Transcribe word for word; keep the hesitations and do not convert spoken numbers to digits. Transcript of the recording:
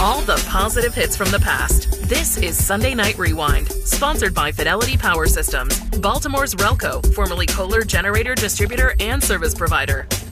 all the positive hits from the past. This is Sunday Night Rewind, sponsored by Fidelity Power Systems, Baltimore's Relco, formerly Kohler Generator Distributor and Service Provider.